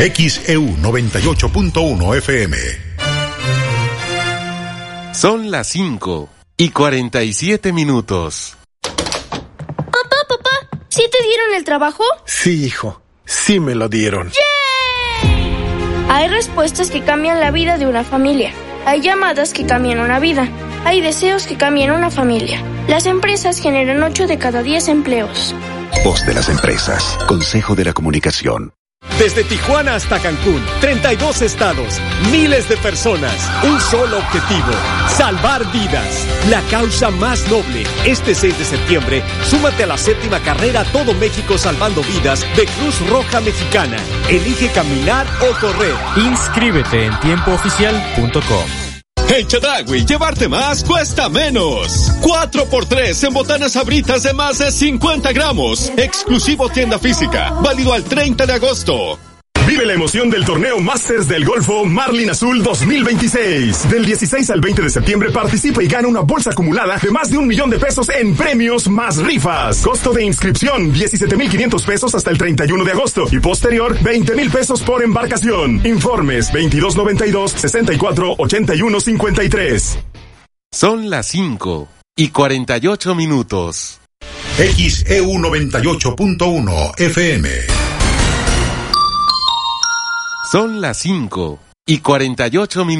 XEU 98.1 FM. Son las 5:47. Papá, ¿sí te dieron el trabajo? Sí, hijo, sí me lo dieron. ¡Yay! Hay respuestas que cambian la vida de una familia. Hay llamadas que cambian una vida. Hay deseos que cambian una familia. Las empresas generan 8 de cada 10 empleos. Voz de las empresas. Consejo de la Comunicación. Desde Tijuana hasta Cancún, 32 estados, miles de personas, un solo objetivo, salvar vidas. La causa más noble. Este 6 de septiembre, súmate a la 7ª carrera Todo México Salvando Vidas de Cruz Roja Mexicana. Elige caminar o correr. Inscríbete en tiempooficial.com. En Chedraui, llevarte más cuesta menos. 4x3 en botanas Sabritas de más de 50 gramos. Exclusivo tienda física. Válido al 30 de agosto. Vive la emoción del torneo Masters del Golfo Marlin Azul 2026. Del 16 al 20 de septiembre participa y gana una bolsa acumulada de más de $1 millón en premios más rifas. Costo de inscripción, 17,500 pesos hasta el 31 de agosto. Y posterior, 20,000 pesos por embarcación. Informes, 2292-648153. Son las 5:48. XEU 98.1 FM. Son las 5:48.